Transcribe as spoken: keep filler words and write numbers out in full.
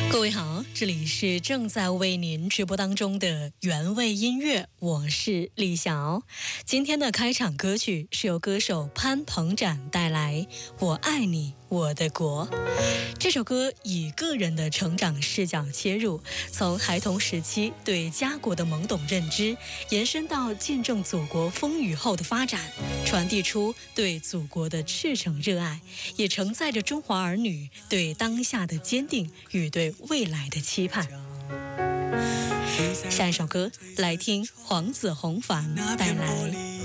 各位好，这里是正在为您直播当中的原味音乐，我是李晓。今天的开场歌曲是由歌手潘鹏展带来《我爱你我的国》。这首歌以个人的成长视角切入，从孩童时期对家国的懵懂认知，延伸到见证祖国风雨后的发展，传递出对祖国的赤诚热爱，也承载着中华儿女对当下的坚定与对未来的期盼。下一首歌来听黄子弘凡带来